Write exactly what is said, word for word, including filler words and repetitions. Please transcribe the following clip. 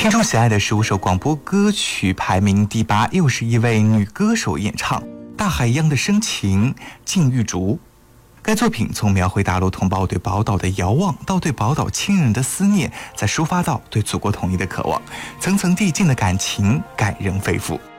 听众喜爱的十五首广播歌曲排名第八，又是一位女歌手演唱《大海一样的深情》，靳玉竹。该作品从描绘大陆同胞对宝岛的遥望，到对宝岛亲人的思念，再抒发到对祖国统一的渴望，层层递进的感情感人肺腑。